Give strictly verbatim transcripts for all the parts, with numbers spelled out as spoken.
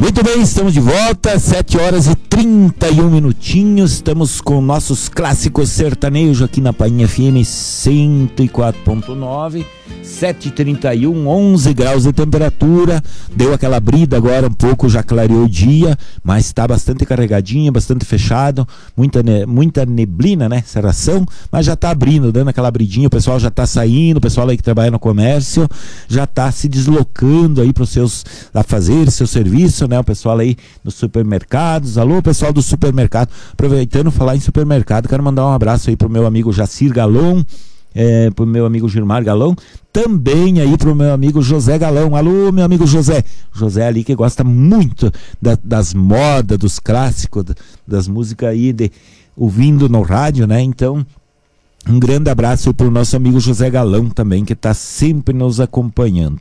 Muito bem, estamos de volta, sete horas e trinta e um minutinhos, estamos com nossos clássicos sertanejos aqui na Painha F M cento e quatro ponto nove, sete e trinta e um, onze graus de temperatura, deu aquela brida agora um pouco, já clareou o dia, mas está bastante carregadinha, bastante fechado, muita, ne- muita neblina, né, cerração, mas já está abrindo, dando aquela bridinha, o pessoal já está saindo, o pessoal aí que trabalha no comércio já está se deslocando aí para os seus afazeres, seu serviço, né, o pessoal aí nos supermercados. Alô, pessoal do supermercado, aproveitando falar em supermercado, quero mandar um abraço aí pro meu amigo Jacir Galão, é, pro meu amigo Gilmar Galão, também aí pro meu amigo José Galão. Alô, meu amigo José, José ali que gosta muito da, das modas, dos clássicos, das músicas aí de, ouvindo no rádio, né, então um grande abraço aí pro nosso amigo José Galão também, que tá sempre nos acompanhando.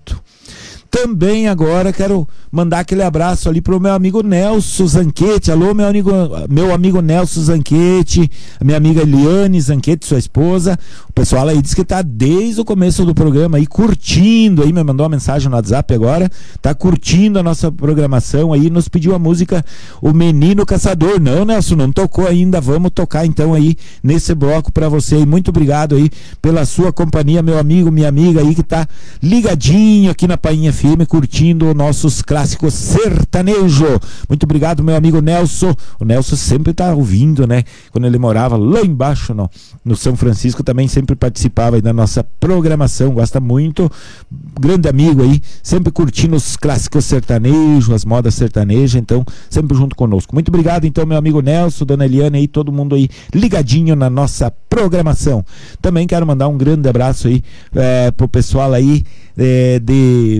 Também agora quero mandar aquele abraço ali pro meu amigo Nelson Zanquete. Alô, meu amigo, meu amigo Nelson Zanquete, minha amiga Eliane Zanquete, sua esposa. O pessoal aí diz que tá desde o começo do programa aí curtindo, aí me mandou uma mensagem no WhatsApp agora, tá curtindo a nossa programação aí, nos pediu a música O Menino Caçador. Não, Nelson, não tocou ainda, vamos tocar então aí nesse bloco pra você aí. Muito obrigado aí pela sua companhia, meu amigo, minha amiga aí que tá ligadinho aqui na Painha F M, curtindo nossos clássicos sertanejo. Muito obrigado, meu amigo Nelson. O Nelson sempre tá ouvindo, né? Quando ele morava lá embaixo no, no São Francisco, também sempre participava aí da nossa programação, gosta muito, grande amigo aí, sempre curtindo os clássicos sertanejos, as modas sertanejas, então sempre junto conosco. Muito obrigado então, meu amigo Nelson, dona Eliane aí, todo mundo aí ligadinho na nossa programação. Também quero mandar um grande abraço aí é, pro pessoal aí é, de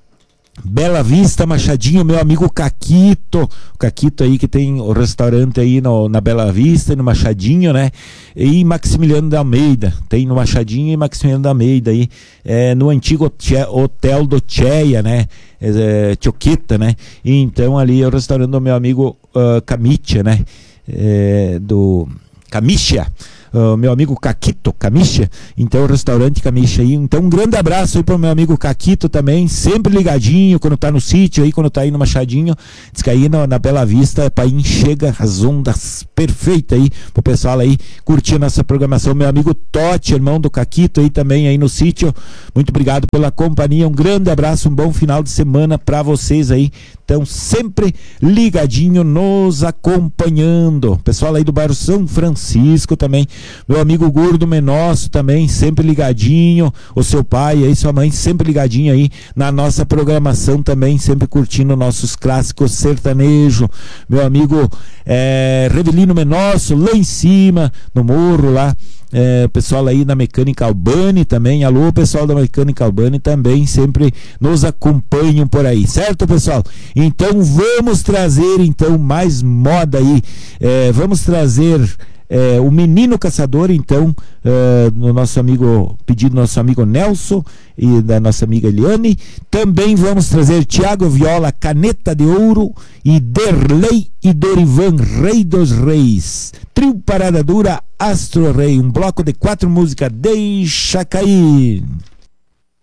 Bela Vista, Machadinho, meu amigo Caquito, o Caquito aí que tem o restaurante aí no, na Bela Vista, no Machadinho, né, e Maximiliano da Almeida, tem no Machadinho e Maximiliano da Almeida aí, é, no antigo Hotel do Cheia, né, é, Choqueta, né, e então ali é o restaurante do meu amigo uh, Camicha, né, é, do Camicha, Uh, meu amigo Caquito, Camicha, então o restaurante Camicha aí, então um grande abraço aí pro meu amigo Caquito também, sempre ligadinho quando tá no sítio aí, quando tá aí no Machadinho, diz que aí no, na Bela Vista, pra aí chega as ondas perfeitas aí, pro pessoal aí curtir a nossa programação. Meu amigo Totti, irmão do Caquito aí também aí no sítio, muito obrigado pela companhia, um grande abraço, um bom final de semana pra vocês aí, então sempre ligadinho, nos acompanhando, pessoal aí do bairro São Francisco também, meu amigo Gordo Menosso também, sempre ligadinho, o seu pai aí, sua mãe, sempre ligadinho aí na nossa programação também, sempre curtindo nossos clássicos sertanejo, meu amigo é, Revelino Menosso, lá em cima, no morro lá, é, pessoal aí da Mecânica Albani também, alô pessoal da Mecânica Albani também, sempre nos acompanham por aí, certo pessoal? Então vamos trazer então mais moda aí, é, vamos trazer É, o Menino Caçador, então, é, no nosso amigo, pedido do nosso amigo Nelson e da nossa amiga Eliane. Também vamos trazer Tiago Viola, Caneta de Ouro, e Derlei e Dorivan, Rei dos Reis. Trio Parada Dura, Astro Rei, um bloco de quatro músicas, deixa cair.